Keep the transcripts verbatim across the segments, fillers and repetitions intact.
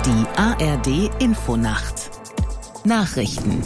Die A R D-Infonacht. Nachrichten.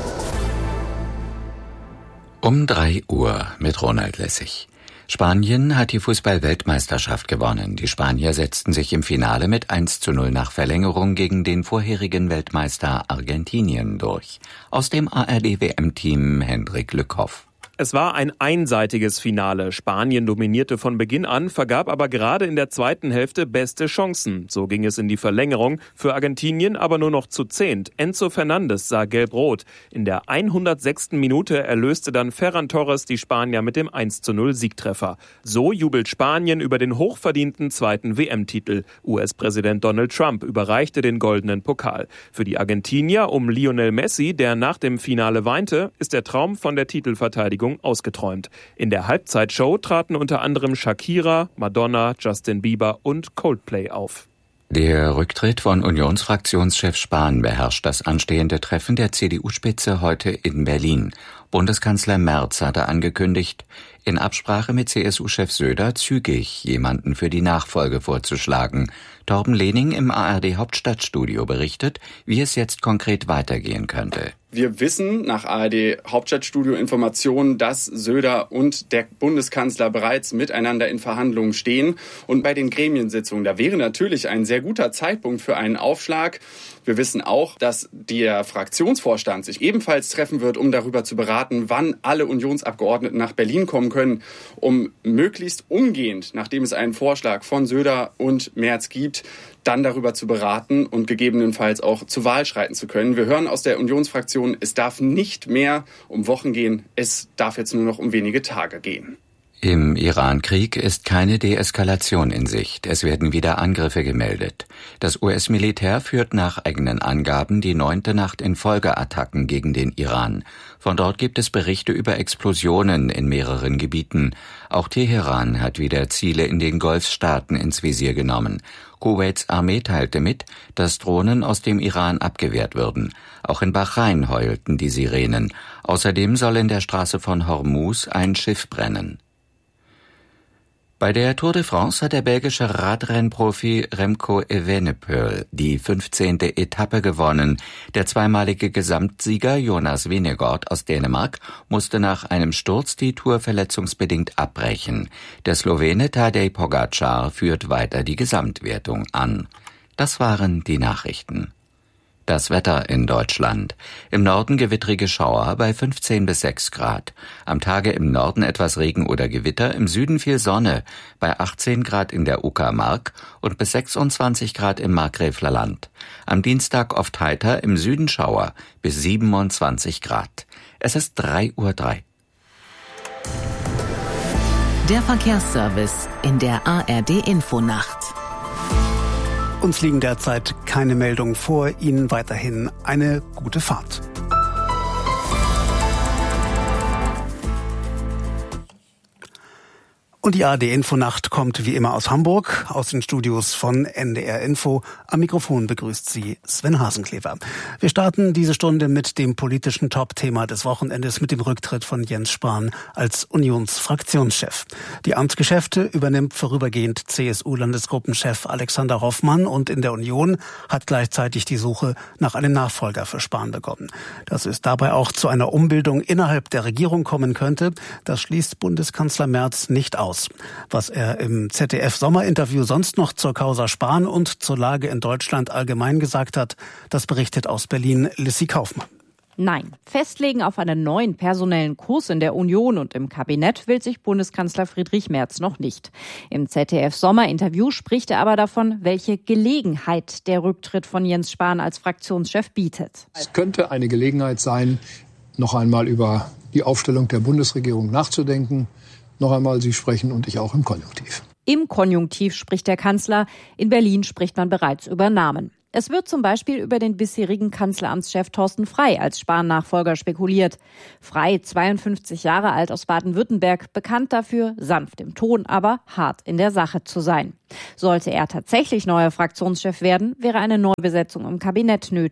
Um drei Uhr mit Ronald Lessig. Spanien hat die Fußball-Weltmeisterschaft gewonnen. Die Spanier setzten sich im Finale mit eins zu null nach Verlängerung gegen den vorherigen Weltmeister Argentinien durch. Aus dem A R D-W M-Team Hendrik Lückhoff. Es war ein einseitiges Finale. Spanien dominierte von Beginn an, vergab aber gerade in der zweiten Hälfte beste Chancen. So ging es in die Verlängerung, für Argentinien aber nur noch zu zehnt. Enzo Fernandes sah gelb-rot. In der hundertsechsten Minute erlöste dann Ferran Torres die Spanier mit dem eins zu null Siegtreffer. So jubelt Spanien über den hochverdienten zweiten W M-Titel. U S-Präsident Donald Trump überreichte den goldenen Pokal. Für die Argentinier um Lionel Messi, der nach dem Finale weinte, ist der Traum von der Titelverteidigung ausgeträumt. In der Halbzeitshow traten unter anderem Shakira, Madonna, Justin Bieber und Coldplay auf. Der Rücktritt von Unionsfraktionschef Spahn beherrscht das anstehende Treffen der C D U-Spitze heute in Berlin. Bundeskanzler Merz hatte angekündigt, in Absprache mit C S U-Chef Söder zügig jemanden für die Nachfolge vorzuschlagen. Torben Lehning im A R D-Hauptstadtstudio berichtet, wie es jetzt konkret weitergehen könnte. Wir wissen nach A R D-Hauptstadtstudio-Informationen, dass Söder und der Bundeskanzler bereits miteinander in Verhandlungen stehen. Und bei den Gremiensitzungen, da wäre natürlich ein sehr guter Zeitpunkt für einen Aufschlag. Wir wissen auch, dass der Fraktionsvorstand sich ebenfalls treffen wird, um darüber zu beraten, wann alle Unionsabgeordneten nach Berlin kommen können, um möglichst umgehend, nachdem es einen Vorschlag von Söder und Merz gibt, dann darüber zu beraten und gegebenenfalls auch zur Wahl schreiten zu können. Wir hören aus der Unionsfraktion, es darf nicht mehr um Wochen gehen, es darf jetzt nur noch um wenige Tage gehen. Im Iran-Krieg ist keine Deeskalation in Sicht. Es werden wieder Angriffe gemeldet. Das U S-Militär führt nach eigenen Angaben die neunte Nacht in Folge Attacken gegen den Iran. Von dort gibt es Berichte über Explosionen in mehreren Gebieten. Auch Teheran hat wieder Ziele in den Golfstaaten ins Visier genommen. Kuwaits Armee teilte mit, dass Drohnen aus dem Iran abgewehrt würden. Auch in Bahrain heulten die Sirenen. Außerdem soll in der Straße von Hormuz ein Schiff brennen. Bei der Tour de France hat der belgische Radrennprofi Remco Evenepoel die fünfzehnte Etappe gewonnen. Der zweimalige Gesamtsieger Jonas Vingegaard aus Dänemark musste nach einem Sturz die Tour verletzungsbedingt abbrechen. Der Slowene Tadej Pogačar führt weiter die Gesamtwertung an. Das waren die Nachrichten. Das Wetter in Deutschland. Im Norden gewittrige Schauer bei fünfzehn bis sechs Grad. Am Tage im Norden etwas Regen oder Gewitter, im Süden viel Sonne bei achtzehn Grad in der Uckermark und bis sechsundzwanzig Grad im Markgräfler Land. Am Dienstag oft heiter, im Süden Schauer bis siebenundzwanzig Grad. Es ist drei Uhr drei. Der Verkehrsservice in der A R D-Infonacht. Uns liegen derzeit keine Meldungen vor. Ihnen weiterhin eine gute Fahrt. Und die A R D-Infonacht kommt wie immer aus Hamburg, aus den Studios von N D R Info. Am Mikrofon begrüßt Sie Sven Hasenklever. Wir starten diese Stunde mit dem politischen Top-Thema des Wochenendes, mit dem Rücktritt von Jens Spahn als Unionsfraktionschef. Die Amtsgeschäfte übernimmt vorübergehend C S U-Landesgruppenchef Alexander Hoffmann und in der Union hat gleichzeitig die Suche nach einem Nachfolger für Spahn begonnen. Dass es dabei auch zu einer Umbildung innerhalb der Regierung kommen könnte, das schließt Bundeskanzler Merz nicht aus. Was er im Z D F-Sommerinterview sonst noch zur Causa Spahn und zur Lage in Deutschland allgemein gesagt hat, das berichtet aus Berlin Lissy Kaufmann. Nein, festlegen auf einen neuen personellen Kurs in der Union und im Kabinett will sich Bundeskanzler Friedrich Merz noch nicht. Im Z D F-Sommerinterview spricht er aber davon, welche Gelegenheit der Rücktritt von Jens Spahn als Fraktionschef bietet. Es könnte eine Gelegenheit sein, noch einmal über die Aufstellung der Bundesregierung nachzudenken. Noch einmal, Sie sprechen und ich auch im Konjunktiv. Im Konjunktiv spricht der Kanzler. In Berlin spricht man bereits über Namen. Es wird zum Beispiel über den bisherigen Kanzleramtschef Thorsten Frey als Spahn-Nachfolger spekuliert. Frey, zweiundfünfzig Jahre alt aus Baden-Württemberg, bekannt dafür, sanft im Ton, aber hart in der Sache zu sein. Sollte er tatsächlich neuer Fraktionschef werden, wäre eine Neubesetzung im Kabinett nötig.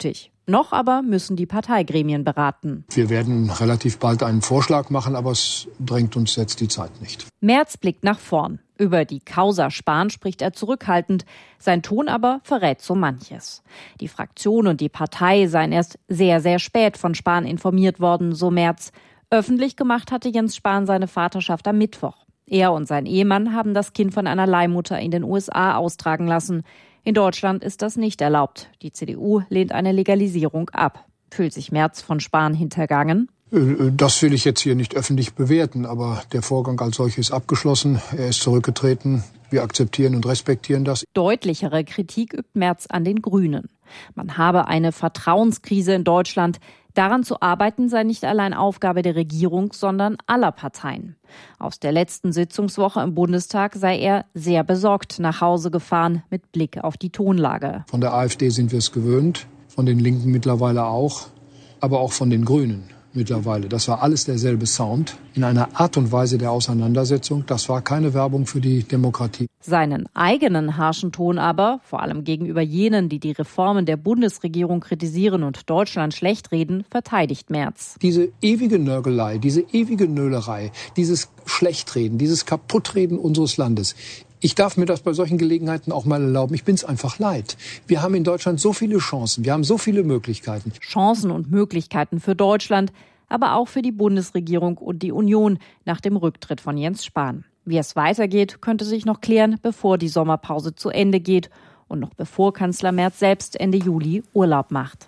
Noch aber müssen die Parteigremien beraten. Wir werden relativ bald einen Vorschlag machen, aber es drängt uns jetzt die Zeit nicht. Merz blickt nach vorn. Über die Causa Spahn spricht er zurückhaltend. Sein Ton aber verrät so manches. Die Fraktion und die Partei seien erst sehr, sehr spät von Spahn informiert worden, so Merz. Öffentlich gemacht hatte Jens Spahn seine Vaterschaft am Mittwoch. Er und sein Ehemann haben das Kind von einer Leihmutter in den U S A austragen lassen. In Deutschland ist das nicht erlaubt. Die C D U lehnt eine Legalisierung ab. Fühlt sich Merz von Spahn hintergangen? Das will ich jetzt hier nicht öffentlich bewerten, aber der Vorgang als solches ist abgeschlossen. Er ist zurückgetreten. Wir akzeptieren und respektieren das. Deutlichere Kritik übt Merz an den Grünen. Man habe eine Vertrauenskrise in Deutschland. Daran zu arbeiten sei nicht allein Aufgabe der Regierung, sondern aller Parteien. Aus der letzten Sitzungswoche im Bundestag sei er sehr besorgt nach Hause gefahren mit Blick auf die Tonlage. Von der AfD sind wir es gewöhnt, von den Linken mittlerweile auch, aber auch von den Grünen mittlerweile. Das war alles derselbe Sound in einer Art und Weise der Auseinandersetzung. Das war keine Werbung für die Demokratie. Seinen eigenen harschen Ton aber, vor allem gegenüber jenen, die die Reformen der Bundesregierung kritisieren und Deutschland schlecht reden, verteidigt Merz. Diese ewige Nörgelei, diese ewige Nölerei, dieses Schlechtreden, dieses Kaputtreden unseres Landes. Ich darf mir das bei solchen Gelegenheiten auch mal erlauben. Ich bin's einfach leid. Wir haben in Deutschland so viele Chancen. Wir haben so viele Möglichkeiten. Chancen und Möglichkeiten für Deutschland, aber auch für die Bundesregierung und die Union nach dem Rücktritt von Jens Spahn. Wie es weitergeht, könnte sich noch klären, bevor die Sommerpause zu Ende geht und noch bevor Kanzler Merz selbst Ende Juli Urlaub macht.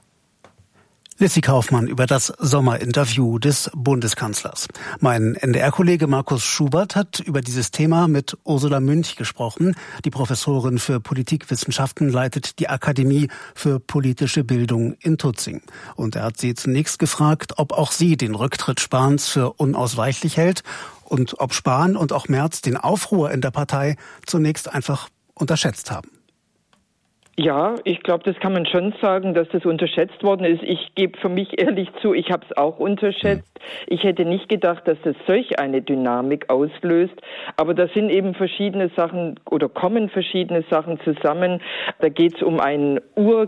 Lissy Kaufmann über das Sommerinterview des Bundeskanzlers. Mein N D R-Kollege Markus Schubert hat über dieses Thema mit Ursula Münch gesprochen. Die Professorin für Politikwissenschaften leitet die Akademie für politische Bildung in Tutzing. Und er hat sie zunächst gefragt, ob auch sie den Rücktritt Spahns für unausweichlich hält und ob Spahn und auch Merz den Aufruhr in der Partei zunächst einfach unterschätzt haben. Ja, ich glaube, das kann man schon sagen, dass das unterschätzt worden ist. Ich gebe für mich ehrlich zu, ich habe es auch unterschätzt. Ich hätte nicht gedacht, dass das solch eine Dynamik auslöst. Aber da sind eben verschiedene Sachen oder kommen verschiedene Sachen zusammen. Da geht es um ein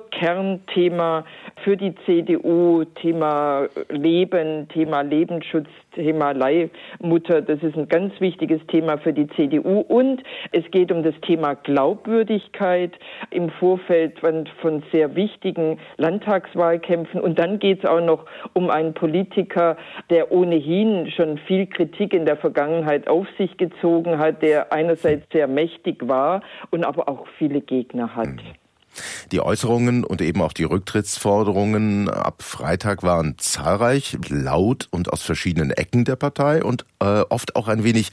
Urkernthema für die C D U, Thema Leben, Thema Lebensschutz, Thema Leihmutter. Das ist ein ganz wichtiges Thema für die C D U. Und es geht um das Thema Glaubwürdigkeit im Vorfeld von, von sehr wichtigen Landtagswahlkämpfen. Und dann geht es auch noch um einen Politiker, der ohnehin schon viel Kritik in der Vergangenheit auf sich gezogen hat, der einerseits sehr mächtig war und aber auch viele Gegner hat. Die Äußerungen und eben auch die Rücktrittsforderungen ab Freitag waren zahlreich, laut und aus verschiedenen Ecken der Partei und äh, oft auch ein wenig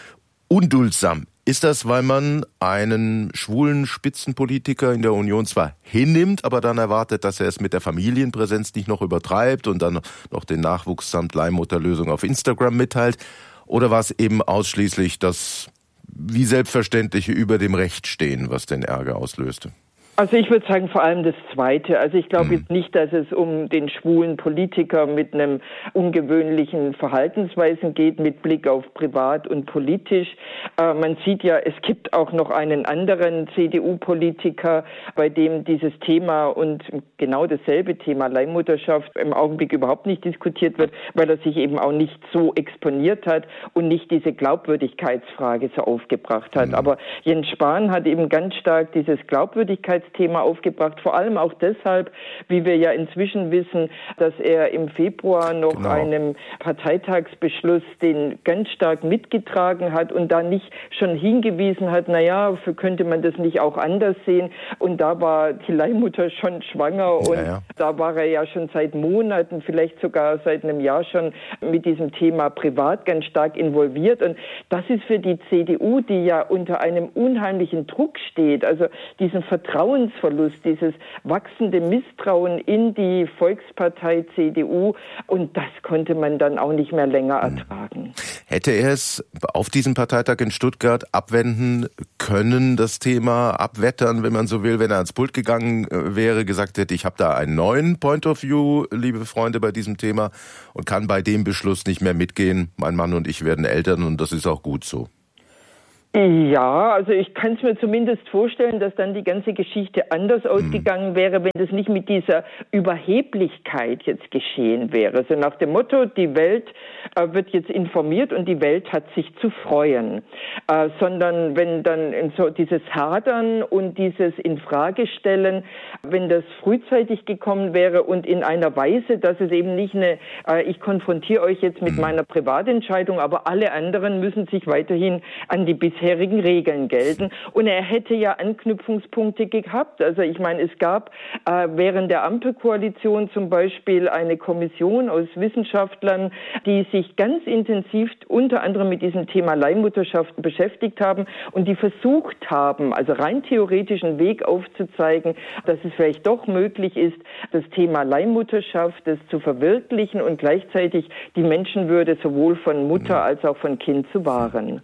unduldsam. Ist das, weil man einen schwulen Spitzenpolitiker in der Union zwar hinnimmt, aber dann erwartet, dass er es mit der Familienpräsenz nicht noch übertreibt und dann noch den Nachwuchs samt Leihmutterlösung auf Instagram mitteilt? Oder war es eben ausschließlich das wie selbstverständliche über dem Recht stehen, was den Ärger auslöste? Also ich würde sagen, vor allem das Zweite. Also ich glaube mhm. jetzt nicht, dass es um den schwulen Politiker mit einem ungewöhnlichen Verhaltensweisen geht, mit Blick auf privat und politisch. Äh, man sieht ja, es gibt auch noch einen anderen C D U-Politiker, bei dem dieses Thema und genau dasselbe Thema Leihmutterschaft im Augenblick überhaupt nicht diskutiert wird, weil er sich eben auch nicht so exponiert hat und nicht diese Glaubwürdigkeitsfrage so aufgebracht hat. Mhm. Aber Jens Spahn hat eben ganz stark dieses Glaubwürdigkeitsthema Thema aufgebracht, vor allem auch deshalb, wie wir ja inzwischen wissen, dass er im Februar noch genau. einem Parteitagsbeschluss den ganz stark mitgetragen hat und da nicht schon hingewiesen hat, naja, könnte man das nicht auch anders sehen? Und da war die Leihmutter schon schwanger und ja, ja. da war er ja schon seit Monaten, vielleicht sogar seit einem Jahr schon mit diesem Thema privat ganz stark involviert. Und das ist für die C D U, die ja unter einem unheimlichen Druck steht, also diesen Vertrauen Vertrauensverlust, dieses wachsende Misstrauen in die Volkspartei C D U und das konnte man dann auch nicht mehr länger ertragen. Hätte er es auf diesem Parteitag in Stuttgart abwenden können, das Thema abwettern, wenn man so will, wenn er ans Pult gegangen wäre, gesagt hätte, ich habe da einen neuen Point of View, liebe Freunde, bei diesem Thema und kann bei dem Beschluss nicht mehr mitgehen. Mein Mann und ich werden Eltern und das ist auch gut so. Ja, also ich kann es mir zumindest vorstellen, dass dann die ganze Geschichte anders ausgegangen wäre, wenn das nicht mit dieser Überheblichkeit jetzt geschehen wäre. Also nach dem Motto, die Welt äh, wird jetzt informiert und die Welt hat sich zu freuen. Äh, sondern wenn dann so dieses Hadern und dieses Infragestellen, wenn das frühzeitig gekommen wäre und in einer Weise, dass es eben nicht eine, äh, ich konfrontiere euch jetzt mit meiner Privatentscheidung, aber alle anderen müssen sich weiterhin an die bisherigen Regeln gelten. Und er hätte ja Anknüpfungspunkte gehabt. Also ich meine, es gab äh, während der Ampelkoalition zum Beispiel eine Kommission aus Wissenschaftlern, die sich ganz intensiv unter anderem mit diesem Thema Leihmutterschaft beschäftigt haben und die versucht haben, also rein theoretisch einen Weg aufzuzeigen, dass es vielleicht doch möglich ist, das Thema Leihmutterschaft, das zu verwirklichen und gleichzeitig die Menschenwürde sowohl von Mutter als auch von Kind zu wahren.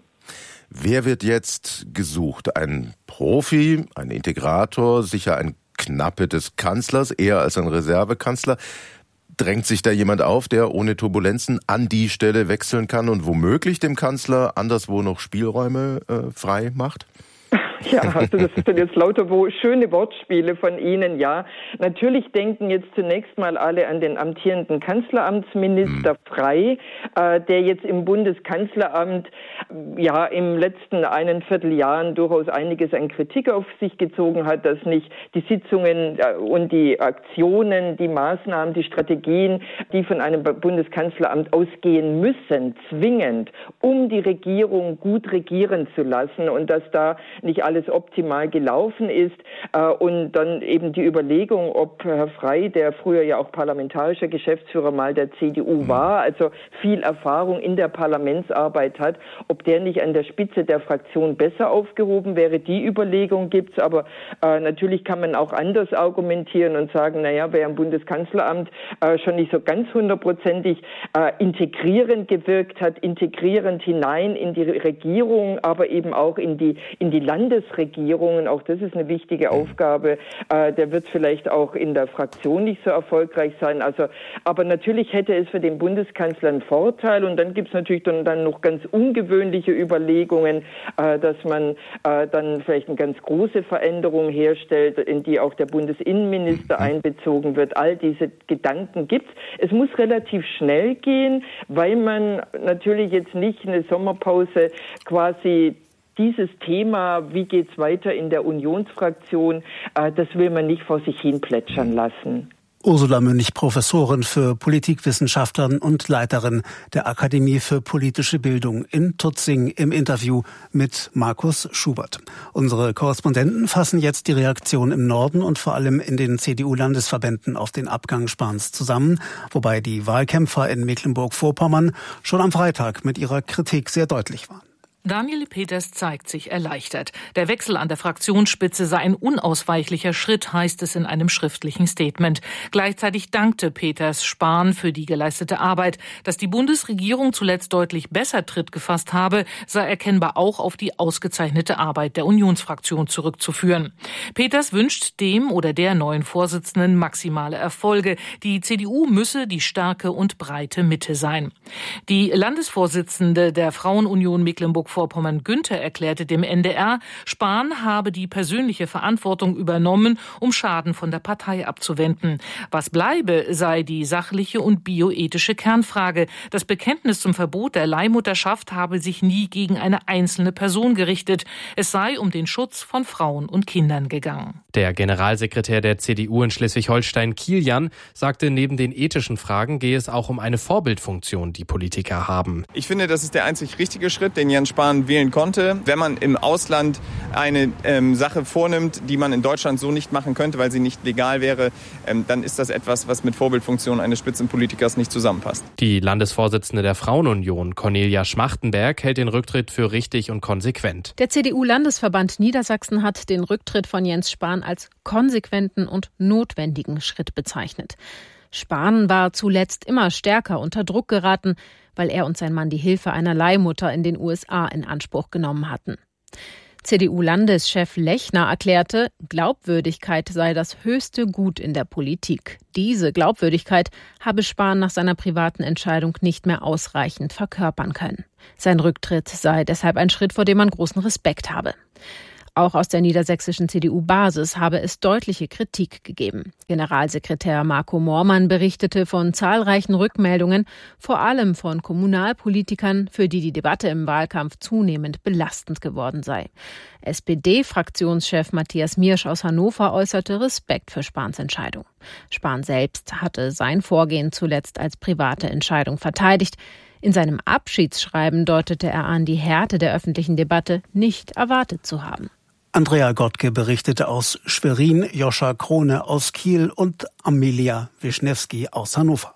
Wer wird jetzt gesucht? Ein Profi, ein Integrator, sicher ein Knappe des Kanzlers, eher als ein Reservekanzler. Drängt sich da jemand auf, der ohne Turbulenzen an die Stelle wechseln kann und womöglich dem Kanzler anderswo noch Spielräume äh, frei macht? Ja, also das sind jetzt lauter wo schöne Wortspiele von Ihnen, ja. Natürlich denken jetzt zunächst mal alle an den amtierenden Kanzleramtsminister hm. Frey, äh, der jetzt im Bundeskanzleramt ja im letzten einen Vierteljahren durchaus einiges an Kritik auf sich gezogen hat, dass nicht die Sitzungen äh, und die Aktionen, die Maßnahmen, die Strategien, die von einem Bundeskanzleramt ausgehen müssen, zwingend, um die Regierung gut regieren zu lassen und dass da nicht alles optimal gelaufen ist äh, und dann eben die Überlegung, ob Herr Frey, der früher ja auch parlamentarischer Geschäftsführer mal der C D U war, also viel Erfahrung in der Parlamentsarbeit hat, ob der nicht an der Spitze der Fraktion besser aufgehoben wäre. Die Überlegung gibt's, aber äh, natürlich kann man auch anders argumentieren und sagen, naja, wer im Bundeskanzleramt äh, schon nicht so ganz hundertprozentig äh, integrierend gewirkt hat, integrierend hinein in die Regierung, aber eben auch in die in die Landesregierungen, auch das ist eine wichtige Aufgabe, äh, der wird vielleicht auch in der Fraktion nicht so erfolgreich sein. Also, aber natürlich hätte es für den Bundeskanzler einen Vorteil und dann gibt es natürlich dann, dann noch ganz ungewöhnliche Überlegungen, äh, dass man äh, dann vielleicht eine ganz große Veränderung herstellt, in die auch der Bundesinnenminister einbezogen wird. All diese Gedanken gibt's. Es muss relativ schnell gehen, weil man natürlich jetzt nicht eine Sommerpause quasi dieses Thema, wie geht's weiter in der Unionsfraktion, äh, das will man nicht vor sich hin plätschern lassen. Ursula Münch, Professorin für Politikwissenschaften und Leiterin der Akademie für politische Bildung in Tutzing im Interview mit Markus Schubert. Unsere Korrespondenten fassen jetzt die Reaktion im Norden und vor allem in den C D U-Landesverbänden auf den Abgang Spahns zusammen, wobei die Wahlkämpfer in Mecklenburg-Vorpommern schon am Freitag mit ihrer Kritik sehr deutlich waren. Daniel Peters zeigt sich erleichtert. Der Wechsel an der Fraktionsspitze sei ein unausweichlicher Schritt, heißt es in einem schriftlichen Statement. Gleichzeitig dankte Peters Spahn für die geleistete Arbeit. Dass die Bundesregierung zuletzt deutlich besser Tritt gefasst habe, sei erkennbar auch auf die ausgezeichnete Arbeit der Unionsfraktion zurückzuführen. Peters wünscht dem oder der neuen Vorsitzenden maximale Erfolge. Die C D U müsse die starke und breite Mitte sein. Die Landesvorsitzende der Frauenunion Mecklenburg-Vorpommern Günther erklärte dem N D R, Spahn habe die persönliche Verantwortung übernommen, um Schaden von der Partei abzuwenden. Was bleibe, sei die sachliche und bioethische Kernfrage. Das Bekenntnis zum Verbot der Leihmutterschaft habe sich nie gegen eine einzelne Person gerichtet. Es sei um den Schutz von Frauen und Kindern gegangen. Der Generalsekretär der C D U in Schleswig-Holstein, Kilian, sagte, neben den ethischen Fragen gehe es auch um eine Vorbildfunktion, die Politiker haben. Ich finde, das ist der einzig richtige Schritt, den Jens Spahn wählen konnte. Wenn man im Ausland eine ähm, Sache vornimmt, die man in Deutschland so nicht machen könnte, weil sie nicht legal wäre, ähm, dann ist das etwas, was mit Vorbildfunktion eines Spitzenpolitikers nicht zusammenpasst. Die Landesvorsitzende der Frauenunion, Cornelia Schmachtenberg, hält den Rücktritt für richtig und konsequent. Der C D U-Landesverband Niedersachsen hat den Rücktritt von Jens Spahn als konsequenten und notwendigen Schritt bezeichnet. Spahn war zuletzt immer stärker unter Druck geraten, weil er und sein Mann die Hilfe einer Leihmutter in den U S A in Anspruch genommen hatten. C D U-Landeschef Lechner erklärte, Glaubwürdigkeit sei das höchste Gut in der Politik. Diese Glaubwürdigkeit habe Spahn nach seiner privaten Entscheidung nicht mehr ausreichend verkörpern können. Sein Rücktritt sei deshalb ein Schritt, vor dem man großen Respekt habe. Auch aus der niedersächsischen C D U-Basis habe es deutliche Kritik gegeben. Generalsekretär Marco Moormann berichtete von zahlreichen Rückmeldungen, vor allem von Kommunalpolitikern, für die die Debatte im Wahlkampf zunehmend belastend geworden sei. S P D-Fraktionschef Matthias Miersch aus Hannover äußerte Respekt für Spahns Entscheidung. Spahn selbst hatte sein Vorgehen zuletzt als private Entscheidung verteidigt. In seinem Abschiedsschreiben deutete er an, die Härte der öffentlichen Debatte nicht erwartet zu haben. Andrea Gottke berichtete aus Schwerin, Joscha Krone aus Kiel und Amelia Wischnewski aus Hannover.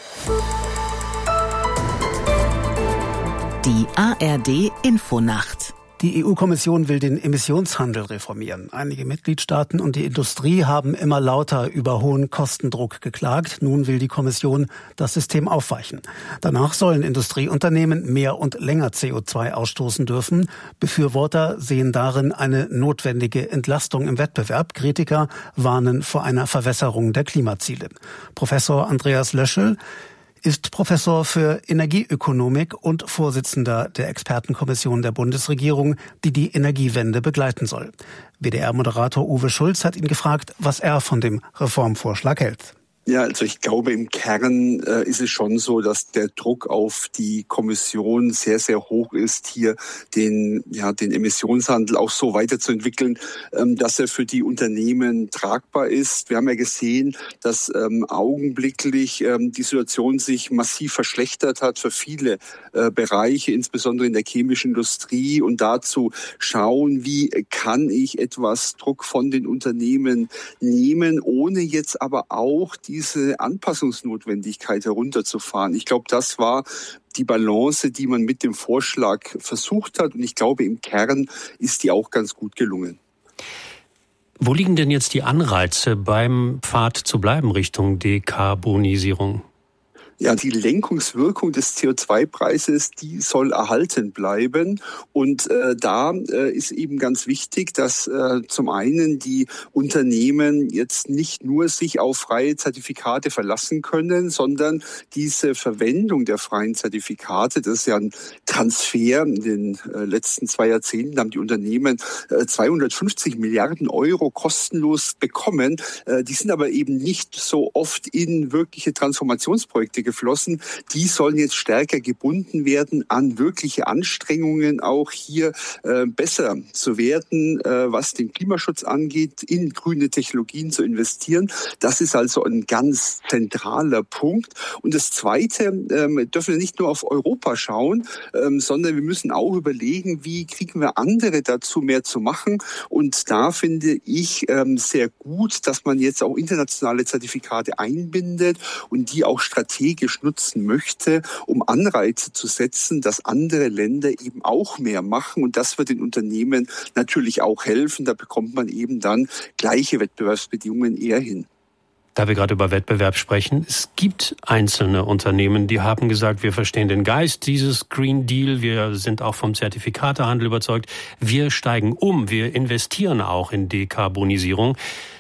Die A R D-Infonacht. Die E U-Kommission will den Emissionshandel reformieren. Einige Mitgliedstaaten und die Industrie haben immer lauter über hohen Kostendruck geklagt. Nun will die Kommission das System aufweichen. Danach sollen Industrieunternehmen mehr und länger C O zwei ausstoßen dürfen. Befürworter sehen darin eine notwendige Entlastung im Wettbewerb. Kritiker warnen vor einer Verwässerung der Klimaziele. Professor Andreas Löschel ist Professor für Energieökonomik und Vorsitzender der Expertenkommission der Bundesregierung, die die Energiewende begleiten soll. W D R-Moderator Uwe Schulz hat ihn gefragt, was er von dem Reformvorschlag hält. Ja, also ich glaube, im Kern äh, ist es schon so, dass der Druck auf die Kommission sehr, sehr hoch ist, hier den, ja, den Emissionshandel auch so weiterzuentwickeln, ähm, dass er für die Unternehmen tragbar ist. Wir haben ja gesehen, dass ähm, augenblicklich ähm, die Situation sich massiv verschlechtert hat für viele äh, Bereiche, insbesondere in der chemischen Industrie, und dazu schauen, wie kann ich etwas Druck von den Unternehmen nehmen, ohne jetzt aber auch die diese Anpassungsnotwendigkeit herunterzufahren. Ich glaube, das war die Balance, die man mit dem Vorschlag versucht hat. Und ich glaube, im Kern ist die auch ganz gut gelungen. Wo liegen denn jetzt die Anreize, beim Pfad zu bleiben Richtung Dekarbonisierung? Ja, die Lenkungswirkung des C O zwei Preises, die soll erhalten bleiben. Und äh, da äh, ist eben ganz wichtig, dass äh, zum einen die Unternehmen jetzt nicht nur sich auf freie Zertifikate verlassen können, sondern diese Verwendung der freien Zertifikate, das ist ja ein Transfer. In den äh, letzten zwei Jahrzehnten haben die Unternehmen äh, zweihundertfünfzig Milliarden Euro kostenlos bekommen. Äh, die sind aber eben nicht so oft in wirkliche Transformationsprojekte geflossen. Die sollen jetzt stärker gebunden werden an wirkliche Anstrengungen, auch hier äh, besser zu werden, äh, was den Klimaschutz angeht, in grüne Technologien zu investieren. Das ist also ein ganz zentraler Punkt. Und das Zweite, ähm, dürfen wir nicht nur auf Europa schauen, ähm, sondern wir müssen auch überlegen, wie kriegen wir andere dazu, mehr zu machen. Und da finde ich ähm, sehr gut, dass man jetzt auch internationale Zertifikate einbindet und die auch strategisch nutzen möchte, um Anreize zu setzen, dass andere Länder eben auch mehr machen. Und das wird den Unternehmen natürlich auch helfen. Da bekommt man eben dann gleiche Wettbewerbsbedingungen eher hin. Da wir gerade über Wettbewerb sprechen, es gibt einzelne Unternehmen, die haben gesagt, wir verstehen den Geist dieses Green Deal, wir sind auch vom Zertifikatehandel überzeugt, wir steigen um, wir investieren auch in Dekarbonisierung.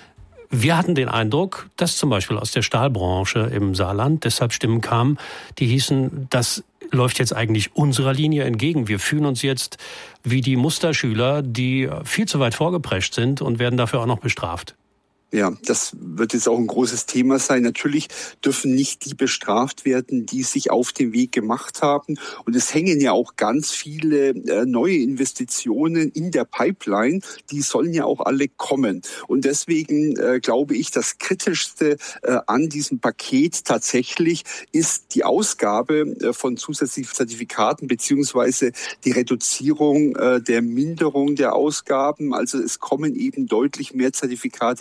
Wir hatten den Eindruck, dass zum Beispiel aus der Stahlbranche im Saarland deshalb Stimmen kamen, die hießen, das läuft jetzt eigentlich unserer Linie entgegen. Wir fühlen uns jetzt wie die Musterschüler, die viel zu weit vorgeprescht sind und werden dafür auch noch bestraft. Ja, das wird jetzt auch ein großes Thema sein. Natürlich dürfen nicht die bestraft werden, die sich auf den Weg gemacht haben. Und es hängen ja auch ganz viele äh, neue Investitionen in der Pipeline. Die sollen ja auch alle kommen. Und deswegen äh, glaube ich, das Kritischste äh, an diesem Paket tatsächlich ist die Ausgabe äh, von zusätzlichen Zertifikaten beziehungsweise die Reduzierung äh, der Minderung der Ausgaben. Also es kommen eben deutlich mehr Zertifikate auf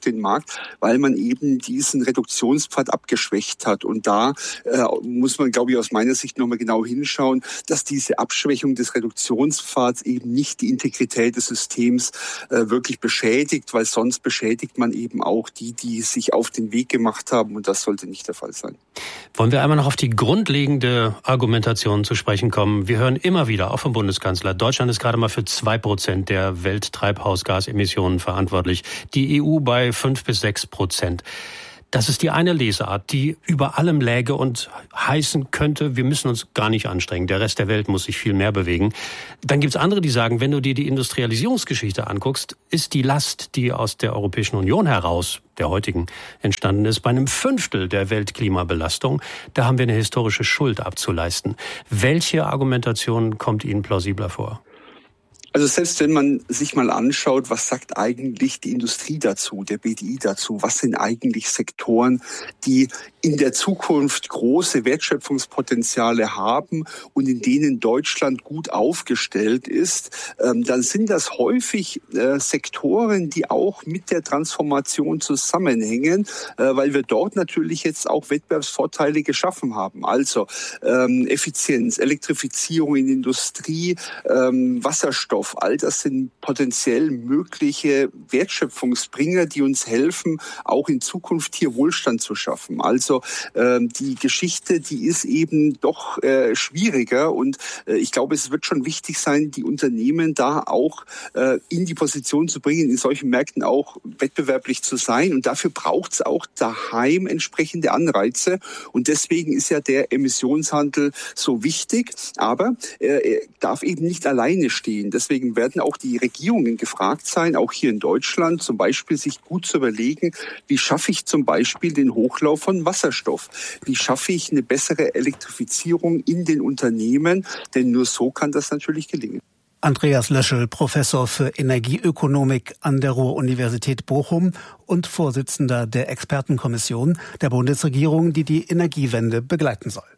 den Markt, weil man eben diesen Reduktionspfad abgeschwächt hat. Und da äh, muss man, glaube ich, aus meiner Sicht nochmal genau hinschauen, dass diese Abschwächung des Reduktionspfads eben nicht die Integrität des Systems äh, wirklich beschädigt, weil sonst beschädigt man eben auch die, die sich auf den Weg gemacht haben, und das sollte nicht der Fall sein. Wollen wir einmal noch auf die grundlegende Argumentation zu sprechen kommen? Wir hören immer wieder, auch vom Bundeskanzler, Deutschland ist gerade mal für zwei Prozent der Welttreibhausgasemissionen verantwortlich, die E U bei fünf bis sechs Prozent. Das ist die eine Lesart, die über allem läge und heißen könnte, wir müssen uns gar nicht anstrengen. Der Rest der Welt muss sich viel mehr bewegen. Dann gibt's andere, die sagen, wenn du dir die Industrialisierungsgeschichte anguckst, ist die Last, die aus der Europäischen Union heraus, der heutigen, entstanden ist, bei einem Fünftel der Weltklimabelastung. Da haben wir eine historische Schuld abzuleisten. Welche Argumentation kommt Ihnen plausibler vor? Also selbst wenn man sich mal anschaut, was sagt eigentlich die Industrie dazu, der B D I dazu, was sind eigentlich Sektoren, die in der Zukunft große Wertschöpfungspotenziale haben und in denen Deutschland gut aufgestellt ist, ähm, dann sind das häufig äh, Sektoren, die auch mit der Transformation zusammenhängen, äh, weil wir dort natürlich jetzt auch Wettbewerbsvorteile geschaffen haben. Also ähm, Effizienz, Elektrifizierung in Industrie, ähm, Wasserstoff. All das sind potenziell mögliche Wertschöpfungsbringer, die uns helfen, auch in Zukunft hier Wohlstand zu schaffen. Also äh, die Geschichte, die ist eben doch äh, schwieriger, und äh, ich glaube, es wird schon wichtig sein, die Unternehmen da auch äh, in die Position zu bringen, in solchen Märkten auch wettbewerblich zu sein. Und dafür braucht es auch daheim entsprechende Anreize. Und deswegen ist ja der Emissionshandel so wichtig. Aber äh, er darf eben nicht alleine stehen. Deswegen werden auch die Regierungen gefragt sein, auch hier in Deutschland, zum Beispiel sich gut zu überlegen, wie schaffe ich zum Beispiel den Hochlauf von Wasserstoff? Wie schaffe ich eine bessere Elektrifizierung in den Unternehmen? Denn nur so kann das natürlich gelingen. Andreas Löschel, Professor für Energieökonomik an der Ruhr-Universität Bochum und Vorsitzender der Expertenkommission der Bundesregierung, die die Energiewende begleiten soll.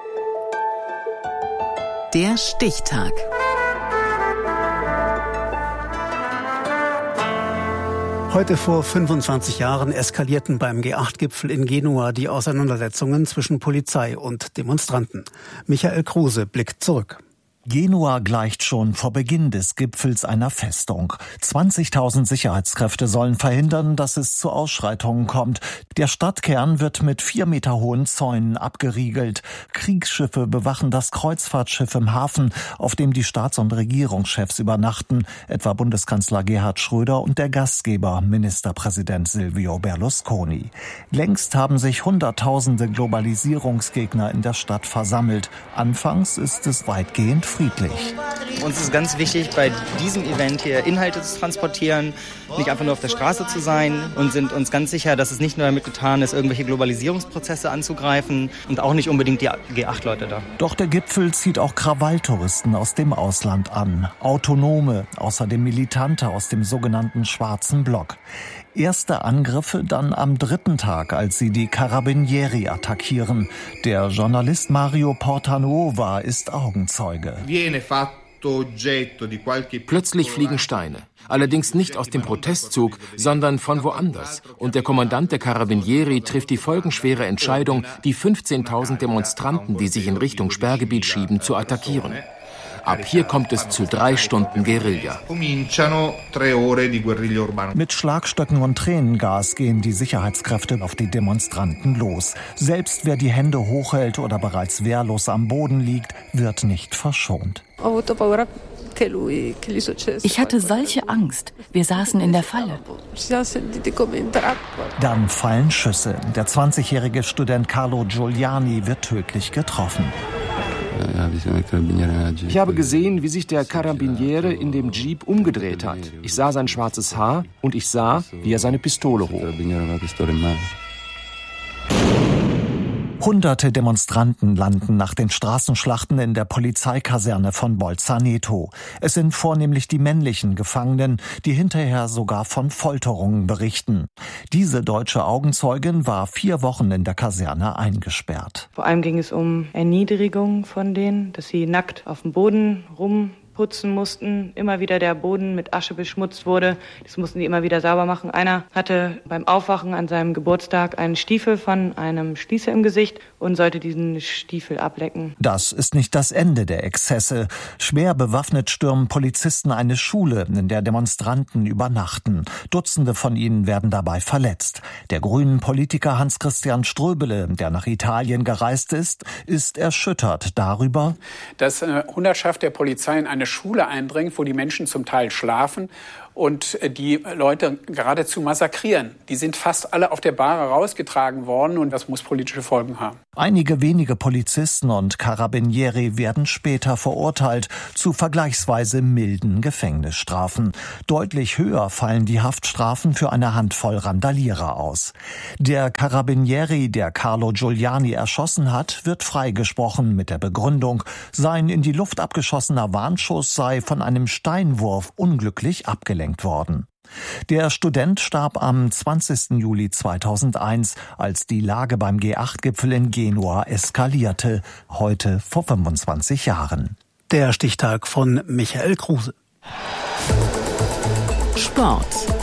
Der Stichtag. Heute vor fünfundzwanzig Jahren eskalierten beim G acht Gipfel in Genua die Auseinandersetzungen zwischen Polizei und Demonstranten. Michael Kruse blickt zurück. Genua gleicht schon vor Beginn des Gipfels einer Festung. zwanzigtausend Sicherheitskräfte sollen verhindern, dass es zu Ausschreitungen kommt. Der Stadtkern wird mit vier Meter hohen Zäunen abgeriegelt. Kriegsschiffe bewachen das Kreuzfahrtschiff im Hafen, auf dem die Staats- und Regierungschefs übernachten, etwa Bundeskanzler Gerhard Schröder und der Gastgeber, Ministerpräsident Silvio Berlusconi. Längst haben sich Hunderttausende Globalisierungsgegner in der Stadt versammelt. Anfangs ist es weitgehend friedlich. Uns ist ganz wichtig, bei diesem Event hier Inhalte zu transportieren, nicht einfach nur auf der Straße zu sein, und sind uns ganz sicher, dass es nicht nur damit getan ist, irgendwelche Globalisierungsprozesse anzugreifen, und auch nicht unbedingt die G acht Leute da. Doch der Gipfel zieht auch Krawalltouristen aus dem Ausland an. Autonome, außerdem Militante aus dem sogenannten Schwarzen Block. Erste Angriffe dann am dritten Tag, als sie die Carabinieri attackieren. Der Journalist Mario Portanova ist Augenzeuge. Plötzlich fliegen Steine. Allerdings nicht aus dem Protestzug, sondern von woanders. Und der Kommandant der Carabinieri trifft die folgenschwere Entscheidung, die fünfzehntausend Demonstranten, die sich in Richtung Sperrgebiet schieben, zu attackieren. Ab hier kommt es zu drei Stunden Guerilla. Mit Schlagstöcken und Tränengas gehen die Sicherheitskräfte auf die Demonstranten los. Selbst wer die Hände hochhält oder bereits wehrlos am Boden liegt, wird nicht verschont. Ich hatte solche Angst. Wir saßen in der Falle. Dann fallen Schüsse. Der zwanzigjährige Student Carlo Giuliani wird tödlich getroffen. Ich habe gesehen, wie sich der Carabiniere in dem Jeep umgedreht hat. Ich sah sein schwarzes Haar und ich sah, wie er seine Pistole hob. Hunderte Demonstranten landen nach den Straßenschlachten in der Polizeikaserne von Bolzaneto. Es sind vornehmlich die männlichen Gefangenen, die hinterher sogar von Folterungen berichten. Diese deutsche Augenzeugin war vier Wochen in der Kaserne eingesperrt. Vor allem ging es um Erniedrigung von denen, dass sie nackt auf dem Boden rum putzen mussten, immer wieder der Boden mit Asche beschmutzt wurde. Das mussten die immer wieder sauber machen. Einer hatte beim Aufwachen an seinem Geburtstag einen Stiefel von einem Spießer im Gesicht und sollte diesen Stiefel ablecken. Das ist nicht das Ende der Exzesse. Schwer bewaffnet stürmen Polizisten eine Schule, in der Demonstranten übernachten. Dutzende von ihnen werden dabei verletzt. Der grünen Politiker Hans-Christian Ströbele, der nach Italien gereist ist, ist erschüttert darüber, dass eine Hundertschaft der Polizei in eine Schule eindringt, wo die Menschen zum Teil schlafen und die Leute geradezu massakrieren. Die sind fast alle auf der Bahre rausgetragen worden und das muss politische Folgen haben. Einige wenige Polizisten und Carabinieri werden später verurteilt zu vergleichsweise milden Gefängnisstrafen. Deutlich höher fallen die Haftstrafen für eine Handvoll Randalierer aus. Der Carabinieri, der Carlo Giuliani erschossen hat, wird freigesprochen mit der Begründung, sein in die Luft abgeschossener Warnschuss sei von einem Steinwurf unglücklich abgelenkt worden. Der Student starb am zwanzigsten Juli zweitausendeins, als die Lage beim G acht Gipfel in Genua eskalierte, heute vor fünfundzwanzig Jahren. Der Stichtag von Michael Kruse. Sport.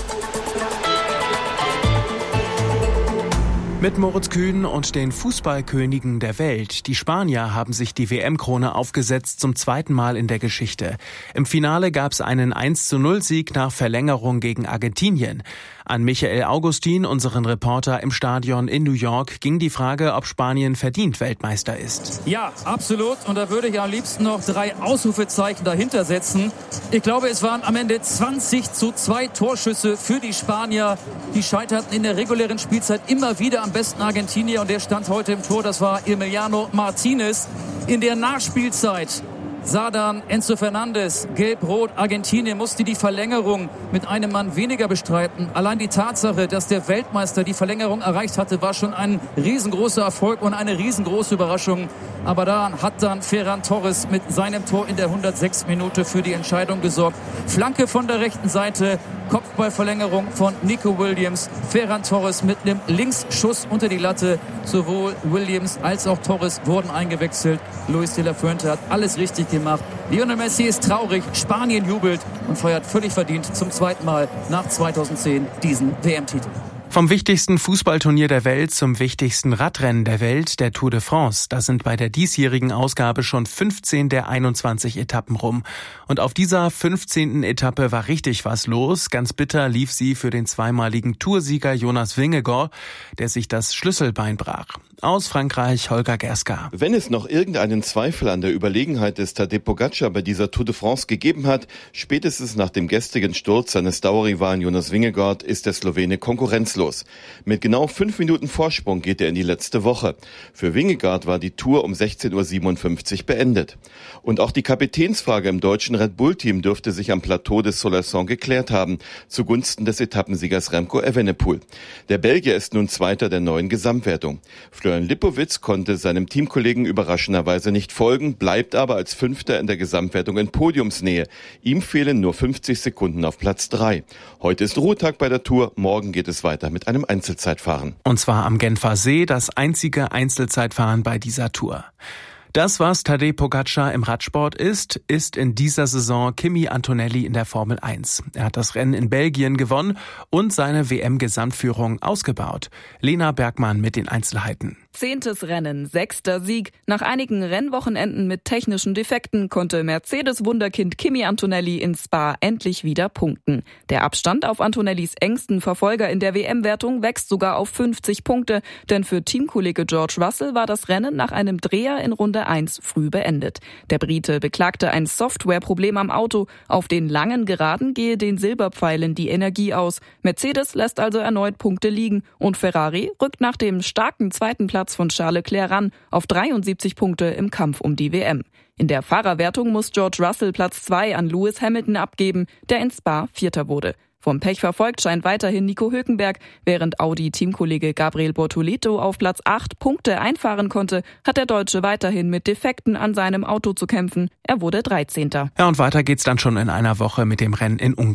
Mit Moritz Kühn und den Fußballkönigen der Welt. Die Spanier haben sich die W M-Krone aufgesetzt zum zweiten Mal in der Geschichte. Im Finale gab es einen eins zu null Sieg nach Verlängerung gegen Argentinien. An Michael Augustin, unseren Reporter im Stadion in New York, ging die Frage, ob Spanien verdient Weltmeister ist. Ja, absolut. Und da würde ich am liebsten noch drei Ausrufezeichen dahinter setzen. Ich glaube, es waren am Ende zwanzig zu zwei Torschüsse für die Spanier. Die scheiterten in der regulären Spielzeit immer wieder am besten Argentinier. Und der stand heute im Tor, das war Emiliano Martinez. In der Nachspielzeit sah dann Enzo Fernandes, gelb-rot, Argentinien musste die Verlängerung mit einem Mann weniger bestreiten. Allein die Tatsache, dass der Weltmeister die Verlängerung erreicht hatte, war schon ein riesengroßer Erfolg und eine riesengroße Überraschung. Aber da hat dann Ferran Torres mit seinem Tor in der hundertsechsten Minute für die Entscheidung gesorgt. Flanke von der rechten Seite, Kopfballverlängerung von Nico Williams. Ferran Torres mit einem Linksschuss unter die Latte. Sowohl Williams als auch Torres wurden eingewechselt. Luis de la Fuente hat alles richtig gemacht. Lionel Messi ist traurig, Spanien jubelt und feiert völlig verdient zum zweiten Mal nach zweitausendzehn diesen W M-Titel. Vom wichtigsten Fußballturnier der Welt zum wichtigsten Radrennen der Welt, der Tour de France. Da sind bei der diesjährigen Ausgabe schon fünfzehn der einundzwanzig Etappen rum. Und auf dieser fünfzehnten Etappe war richtig was los. Ganz bitter lief sie für den zweimaligen Toursieger Jonas Vingegaard, der sich das Schlüsselbein brach. Aus Frankreich Holger Gerska. Wenn es noch irgendeinen Zweifel an der Überlegenheit des Tadej Pogačar bei dieser Tour de France gegeben hat, spätestens nach dem gestrigen Sturz seines Dauerrivalen Jonas Vingegaard ist der Slowene konkurrenzlos. Mit genau fünf Minuten Vorsprung geht er in die letzte Woche. Für Vingegaard war die Tour um sechzehn Uhr siebenundfünfzig beendet. Und auch die Kapitänsfrage im deutschen Red Bull-Team dürfte sich am Plateau des Solerson geklärt haben, zugunsten des Etappensiegers Remco Evenepoel. Der Belgier ist nun Zweiter der neuen Gesamtwertung. Florian Lipowitz konnte seinem Teamkollegen überraschenderweise nicht folgen, bleibt aber als Fünfter in der Gesamtwertung in Podiumsnähe. Ihm fehlen nur fünfzig Sekunden auf Platz drei. Heute ist Ruhetag bei der Tour, morgen geht es weiter mit einem Einzelzeitfahren. Und zwar am Genfer See, das einzige Einzelzeitfahren bei dieser Tour. Das, was Tadej Pogačar im Radsport ist, ist in dieser Saison Kimi Antonelli in der Formel eins. Er hat das Rennen in Belgien gewonnen und seine W M-Gesamtführung ausgebaut. Lena Bergmann mit den Einzelheiten. Zehntes Rennen, sechster Sieg. Nach einigen Rennwochenenden mit technischen Defekten konnte Mercedes-Wunderkind Kimi Antonelli in Spa endlich wieder punkten. Der Abstand auf Antonellis engsten Verfolger in der W M-Wertung wächst sogar auf fünfzig Punkte, denn für Teamkollege George Russell war das Rennen nach einem Dreher in Runde eins früh beendet. Der Brite beklagte ein Softwareproblem am Auto. Auf den langen Geraden gehe den Silberpfeilen die Energie aus. Mercedes lässt also erneut Punkte liegen und Ferrari rückt nach dem starken zweiten Platz von Charles Leclerc ran auf dreiundsiebzig Punkte im Kampf um die W M. In der Fahrerwertung muss George Russell Platz zwei an Lewis Hamilton abgeben, der in Spa Vierter wurde. Vom Pech verfolgt scheint weiterhin Nico Hülkenberg. Während Audi-Teamkollege Gabriel Bortoleto auf Platz acht Punkte einfahren konnte, hat der Deutsche weiterhin mit Defekten an seinem Auto zu kämpfen. Er wurde dreizehnter. Ja, und weiter geht's dann schon in einer Woche mit dem Rennen in Ungarn.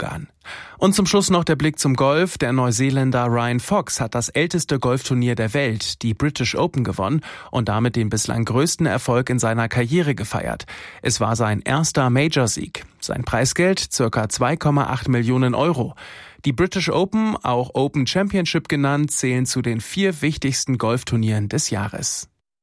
Und zum Schluss noch der Blick zum Golf. Der Neuseeländer Ryan Fox hat das älteste Golfturnier der Welt, die British Open, gewonnen und damit den bislang größten Erfolg in seiner Karriere gefeiert. Es war sein erster Major-Sieg. Sein Preisgeld circa zwei Komma acht Millionen Euro. Die British Open, auch Open Championship genannt, zählen zu den vier wichtigsten Golfturnieren des Jahres.